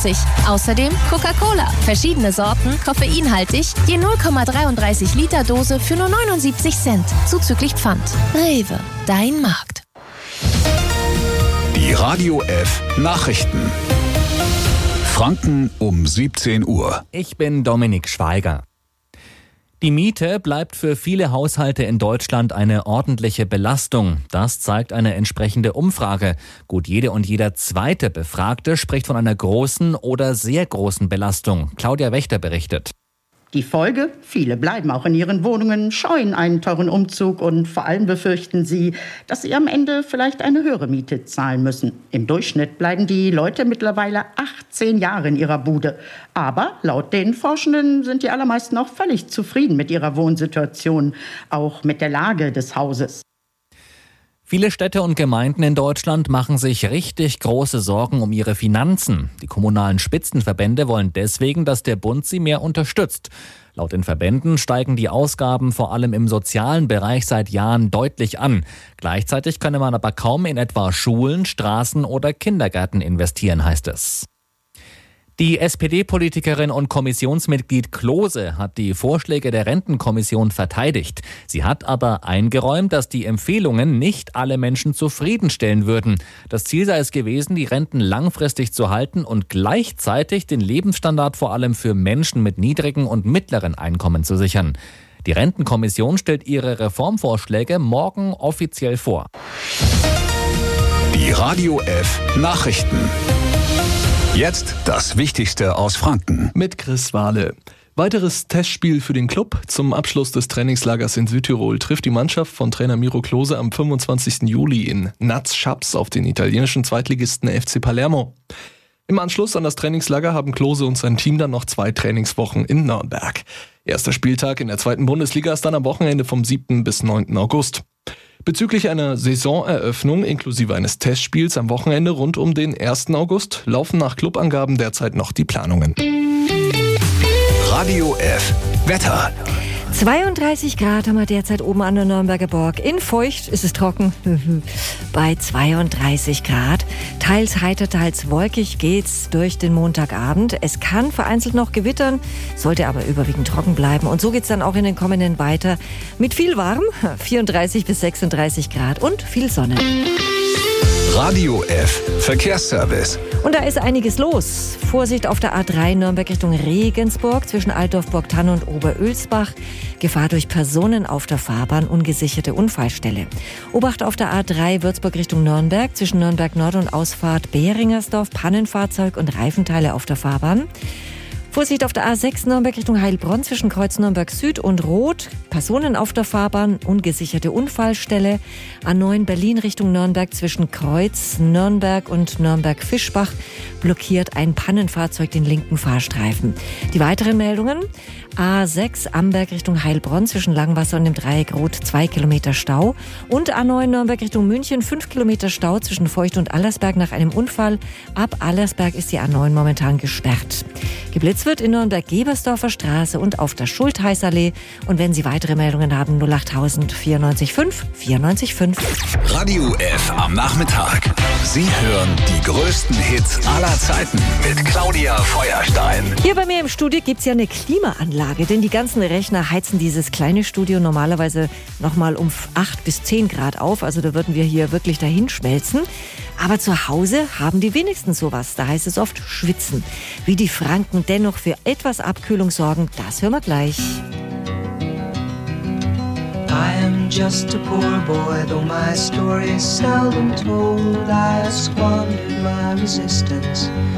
1,99 €. Außerdem Coca-Cola. Verschiedene Sorten, koffeinhaltig, je 0,33 Liter Dose für nur 79 Cent. Zuzüglich Pfand. Rewe, dein Markt. Die Radio F Nachrichten. Franken um 17 Uhr. Ich bin Dominik Schweiger. Die Miete bleibt für viele Haushalte in Deutschland eine ordentliche Belastung. Das zeigt eine entsprechende Umfrage. Gut jede und jeder zweite Befragte spricht von einer großen oder sehr großen Belastung. Claudia Wächter berichtet. Die Folge? Viele bleiben auch in ihren Wohnungen, scheuen einen teuren Umzug und vor allem befürchten sie, dass sie am Ende vielleicht eine höhere Miete zahlen müssen. Im Durchschnitt bleiben die Leute mittlerweile 18 Jahre in ihrer Bude. Aber laut den Forschenden sind die allermeisten auch völlig zufrieden mit ihrer Wohnsituation, auch mit der Lage des Hauses. Viele Städte und Gemeinden in Deutschland machen sich richtig große Sorgen um ihre Finanzen. Die kommunalen Spitzenverbände wollen deswegen, dass der Bund sie mehr unterstützt. Laut den Verbänden steigen die Ausgaben vor allem im sozialen Bereich seit Jahren deutlich an. Gleichzeitig könne man aber kaum in etwa Schulen, Straßen oder Kindergärten investieren, heißt es. Die SPD-Politikerin und Kommissionsmitglied Klose hat die Vorschläge der Rentenkommission verteidigt. Sie hat aber eingeräumt, dass die Empfehlungen nicht alle Menschen zufriedenstellen würden. Das Ziel sei es gewesen, die Renten langfristig zu halten und gleichzeitig den Lebensstandard vor allem für Menschen mit niedrigen und mittleren Einkommen zu sichern. Die Rentenkommission stellt ihre Reformvorschläge morgen offiziell vor. Die Radio F Nachrichten. Jetzt das Wichtigste aus Franken. Mit Chris Wahle. Weiteres Testspiel für den Club. Zum Abschluss des Trainingslagers in Südtirol trifft die Mannschaft von Trainer Miro Klose am 25. Juli in Naz-Schaps auf den italienischen Zweitligisten FC Palermo. Im Anschluss an das Trainingslager haben Klose und sein Team dann noch 2 Trainingswochen in Nürnberg. Erster Spieltag in der 2. Bundesliga ist dann am Wochenende vom 7. bis 9. August. Bezüglich einer Saisoneröffnung inklusive eines Testspiels am Wochenende rund um den 1. August laufen nach Clubangaben derzeit noch die Planungen. Radio F Wetter. 32 Grad haben wir derzeit oben an der Nürnberger Burg. In feucht ist es trocken. Bei 32 Grad. Teils heiter, teils wolkig geht's durch den Montagabend. Es kann vereinzelt noch gewittern, sollte aber überwiegend trocken bleiben. Und so geht's dann auch in den kommenden weiter. Mit viel warm, 34 bis 36 Grad und viel Sonne. Radio F Verkehrsservice. Und da ist einiges los. Vorsicht auf der A3 Nürnberg Richtung Regensburg zwischen Altdorf, Burgthann und Oberölsbach. Gefahr durch Personen auf der Fahrbahn, ungesicherte Unfallstelle. Obacht auf der A3 Würzburg Richtung Nürnberg zwischen Nürnberg Nord und Ausfahrt Behringersdorf, Pannenfahrzeug und Reifenteile auf der Fahrbahn. Vorsicht auf der A6 Nürnberg Richtung Heilbronn zwischen Kreuz Nürnberg Süd und Rot. Personen auf der Fahrbahn, ungesicherte Unfallstelle. A9 Berlin Richtung Nürnberg zwischen Kreuz Nürnberg und Nürnberg-Fischbach blockiert ein Pannenfahrzeug den linken Fahrstreifen. Die weiteren Meldungen: A6 Amberg Richtung Heilbronn zwischen Langwasser und dem Dreieck Rot 2 Kilometer Stau. Und A9 Nürnberg Richtung München 5 Kilometer Stau zwischen Feucht und Allersberg nach einem Unfall. Ab Allersberg ist die A9 momentan gesperrt. Geblitzt wird in Nürnberg-Gebersdorfer Straße und auf der Schultheißallee. Und wenn Sie weitere Meldungen haben, 08000 94 5 94 5. Radio F am Nachmittag. Sie hören die größten Hits aller Zeiten mit Claudia Feuerstein. Hier bei mir im Studio gibt's ja eine Klimaanlage, denn die ganzen Rechner heizen dieses kleine Studio normalerweise nochmal um 8 bis 10 Grad auf. Also da würden wir hier wirklich dahin schmelzen. Aber zu Hause haben die wenigsten sowas. Da heißt es oft schwitzen. Wie die Franken dennoch für etwas Abkühlung sorgen, das hören wir gleich. I am just a poor boy, though my story is seldom told. I squandered my resistance